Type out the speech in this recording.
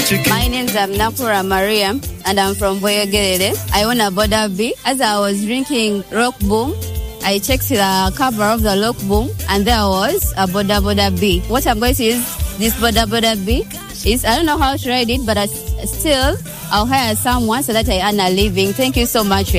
My name's Nakura Mariam, and I'm from Boyogere. I own a Boda B. As I was drinking Rock Boom, I checked the cover of the Rock Boom, and there was a Boda B. What I'm going to use this Boda B is, I don't know how to ride it, but I'll hire someone so that I earn a living. Thank you so much.